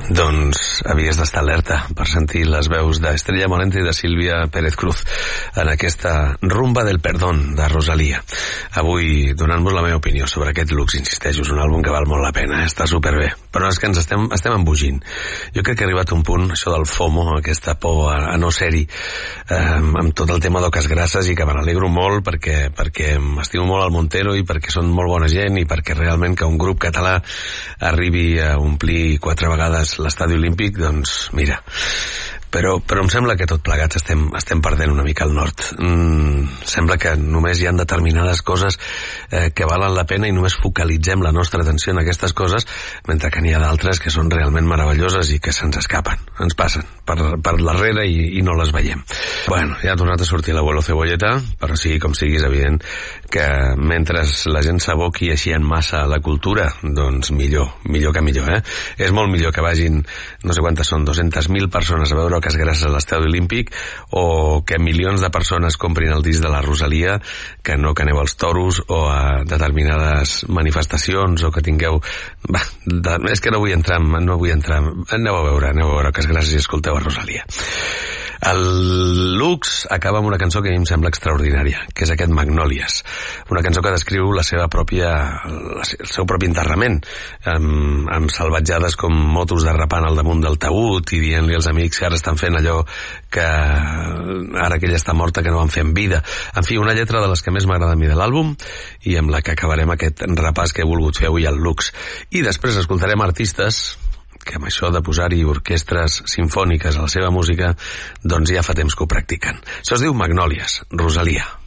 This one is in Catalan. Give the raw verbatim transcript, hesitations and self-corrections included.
Doncs havies d'estar alerta per sentir les veus d'Estrella Morente i de Sílvia Pérez Cruz en aquesta Rumba del Perdón de Rosalía. Avui donant-vos la meva opinió sobre aquest Lux, insisteixo, és un àlbum que val molt la pena, eh? Està superbé, però és que ens estem, estem embogint. Jo crec que ha arribat un punt, això del FOMO, aquesta por a, a no ser-hi, eh, amb tot el tema d'Oques Grasses, i que me n'alegro molt perquè, perquè m'estimo molt al Montero i perquè són molt bona gent i perquè realment que un grup català arribi a omplir quatre vegades l'estadi olímpic, doncs mira, però, però em sembla que tot plegats estem, estem perdent una mica el nord. Mm, sembla que només hi ha determinades coses eh, que valen la pena i només focalitzem la nostra atenció en aquestes coses, mentre que n'hi ha d'altres que són realment meravelloses i que se'ns escapen, ens passen per, per l'arrere i, i no les veiem. Bueno, ja ha tornat a sortir l'abuelo Cebolleta, però sigui com sigui, és evident que mentre la gent s'aboqui així en massa a la cultura, doncs millor, millor que millor, eh? És molt millor que vagin, no sé quantes són, dues-centes mil persones a veure Oques Grasses a l'estadi olímpic, o que milions de persones comprin el disc de la Rosalia, que no que aneu als toros o a determinades manifestacions, o que tingueu... Va, de... és que no vull entrar, no vull entrar... Aneu a veure, aneu a veure Oques Grasses i escolteu a Rosalia. El Lux acaba amb una cançó que a mi em sembla extraordinària, que és aquest Magnòlies, una cançó que descriu la seva pròpia, el seu propi enterrament, amb, amb salvatjades com motos derrapant al damunt del taüt i dient-li als amics que ara estan fent allò que ara que ella està morta que no van fer en vida. En fi, una lletra de les que més m'agrada a mi de l'àlbum i amb la que acabarem aquest repàs que he volgut fer avui al Lux. I després escoltarem artistes que amb això de posar-hi orquestres simfòniques a la seva música, doncs ja fa temps que ho practiquen. Això es diu Magnòlies, Rosalia.